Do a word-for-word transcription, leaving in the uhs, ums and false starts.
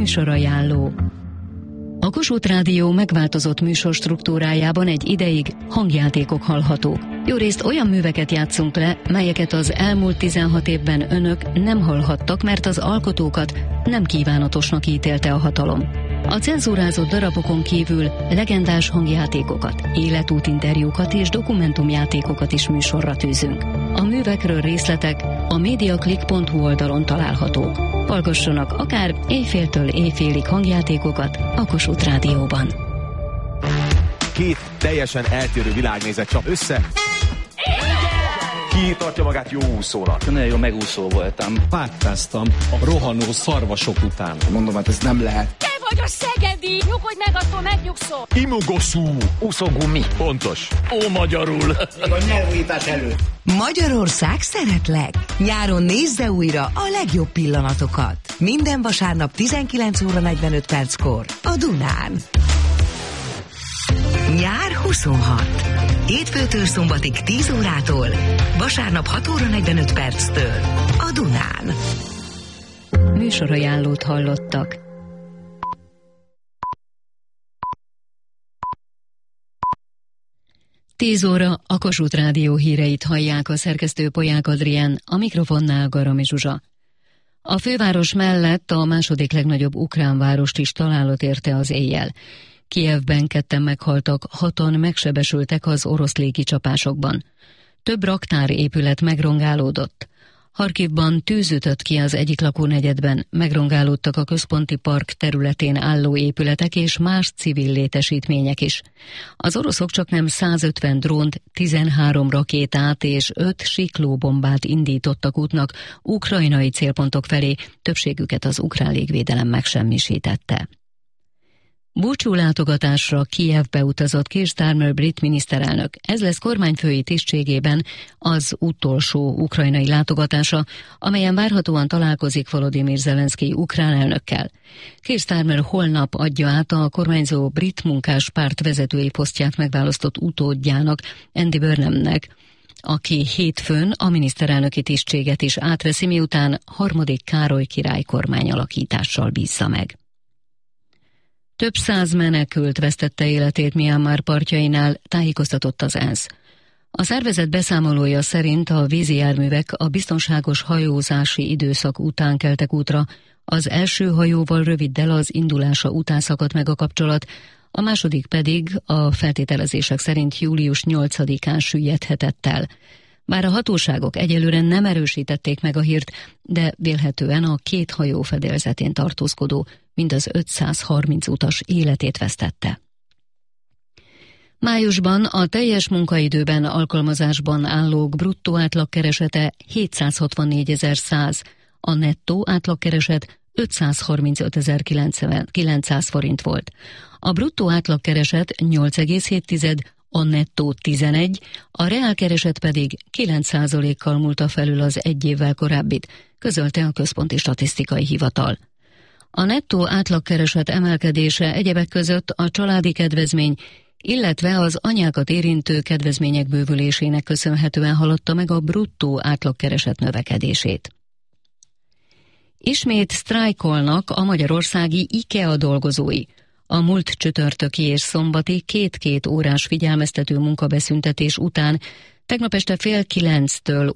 Műsorajánló. A Kossuth Rádió megváltozott műsorstruktúrájában egy ideig hangjátékok hallhatók. Jó részt olyan műveket játszunk le, melyeket az elmúlt tizenhat évben önök nem hallhattak, mert az alkotókat nem kívánatosnak ítélte a hatalom. A cenzúrázott darabokon kívül legendás hangjátékokat, életútinterjúkat és dokumentumjátékokat is műsorra tűzünk. A művekről részletek a mediaclick pont hu oldalon találhatók. Hallgassanak akár éjféltől éjfélig hangjátékokat a Kossuth Rádióban. Két teljesen eltérő világnézet csap össze. Ki tartja magát jó úszónak? Nagyon jó megúszó voltam. Páttáztam a rohanó szarvasok után. Mondom, hát ez nem lehet. Te vagy a szegedi! Nyugodj meg, attól megnyugszol! Imogoszú! Úszógumi. Pontos. Ó, magyarul. Még a nyelvújítás előtt. Magyarország szeretlek! Nyáron nézze újra a legjobb pillanatokat. Minden vasárnap tizenkilenc óra negyvenöt perckor a Dunán. Nyár huszonhat. Hétfőtől szombatig tíz órától, vasárnap hat óra negyvenöt perctől a Dunán. Műsorajánlót hallottak. tíz óra a Kossuth Rádió híreit hallják, a szerkesztő Polyák Adrián, a mikrofonnál Garami Zsuzsa. A főváros mellett a második legnagyobb ukrán várost is találat érte az éjjel. Kijevben ketten meghaltak, hatan megsebesültek az orosz légicsapásokban. Több raktárépület megrongálódott. Harkivban tűz ütött ki az egyik lakónegyedben, megrongálódtak a központi park területén álló épületek és más civil létesítmények is. Az oroszok csaknem százötven drónt, tizenhárom rakétát és öt siklóbombát indítottak útnak ukrajnai célpontok felé, többségüket az ukrán légvédelem megsemmisítette. Búcsú látogatásra Kijevbe utazott Keir Starmer brit miniszterelnök. Ez lesz kormányfői tisztségében az utolsó ukrajnai látogatása, amelyen várhatóan találkozik Volodymyr Zelenszky ukrán elnökkel. Keir Starmer holnap adja át a kormányzó brit munkáspárt vezetői posztját megválasztott utódjának, Andy Burnhamnek, aki hétfőn a miniszterelnöki tisztséget is átveszi, miután harmadik Károly király kormányalakítással bízza meg. Több száz menekült vesztette életét Myanmar partjainál, tájékoztatott az ENSZ. A szervezet beszámolója szerint a vízi járművek a biztonságos hajózási időszak után keltek útra, az első hajóval röviddel az indulása után szakadt meg a kapcsolat, a második pedig a feltételezések szerint július nyolcadikán süllyedhetett el. Bár a hatóságok egyelőre nem erősítették meg a hírt, de vélhetően a két hajó fedélzetén tartózkodó mindaz ötszázharminc utas életét vesztette. Májusban a teljes munkaidőben alkalmazásban állók bruttó átlagkeresete hétszázhatvannégyezer-száz, a nettó átlagkereset ötszázharmincötezer-kilencszáz forint volt. A bruttó átlagkereset nyolc egész hét, a nettó tizenegy, a reálkereset pedig kilenc százalékkal múlta felül az egy évvel korábbit, közölte a Központi Statisztikai Hivatal. A nettó átlagkereset emelkedése egyebek között a családi kedvezmény, illetve az anyákat érintő kedvezmények bővülésének köszönhetően haladta meg a bruttó átlagkereset növekedését. Ismét sztrájkolnak a magyarországi IKEA dolgozói. A múlt csütörtöki és szombati két-két órás figyelmeztető munkabeszüntetés után tegnap este fél kilenctől